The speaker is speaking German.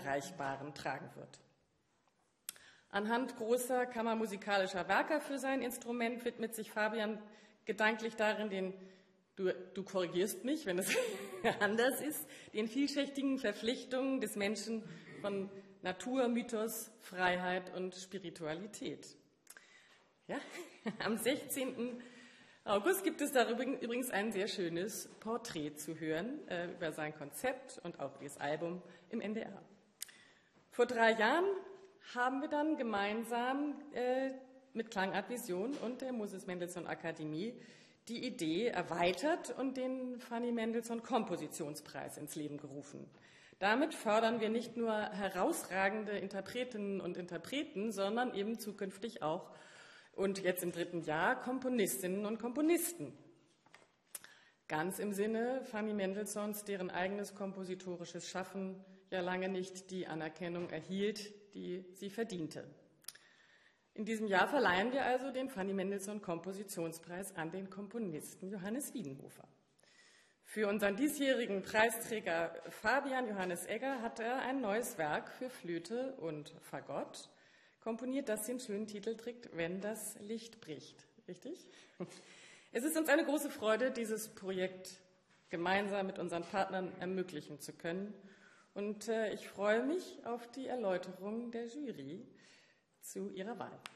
Unerreichbaren tragen wird. Anhand großer kammermusikalischer Werke für sein Instrument widmet sich Fabian gedanklich darin, du korrigierst mich, wenn es anders ist, den vielschichtigen Verpflichtungen des Menschen von Natur, Mythos, Freiheit und Spiritualität. Ja? Am 16. August gibt es darüber übrigens ein sehr schönes Porträt zu hören über sein Konzept und auch das Album im NDR. Vor 3 Jahren haben wir dann gemeinsam mit Klangart Vision und der Moses Mendelssohn Akademie die Idee erweitert und den Fanny Mendelssohn Kompositionspreis ins Leben gerufen. Damit fördern wir nicht nur herausragende Interpretinnen und Interpreten, sondern eben zukünftig auch und jetzt im 3. Jahr Komponistinnen und Komponisten. Ganz im Sinne Fanny Mendelssohns, deren eigenes kompositorisches Schaffen ja lange nicht die Anerkennung erhielt, die sie verdiente. In diesem Jahr verleihen wir also den Fanny Mendelssohn Kompositionspreis an den Komponisten Johannes Wiedenhofer. Für unseren diesjährigen Preisträger Fabian Johannes Egger hat er ein neues Werk für Flöte und Fagott komponiert, das den schönen Titel trägt, Wenn das Licht bricht. Richtig? Es ist uns eine große Freude, dieses Projekt gemeinsam mit unseren Partnern ermöglichen zu können. Und ich freue mich auf die Erläuterung der Jury zu ihrer Wahl.